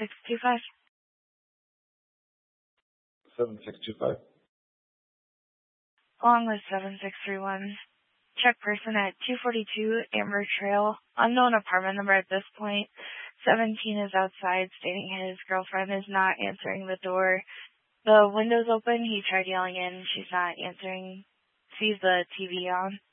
7625. 7625. Along with 7631. Check person at 242 Amber Trail. Unknown apartment number at this point. 17 is outside, stating his girlfriend is not answering the door. The window's open. He tried yelling in. She's not answering. Sees the TV on.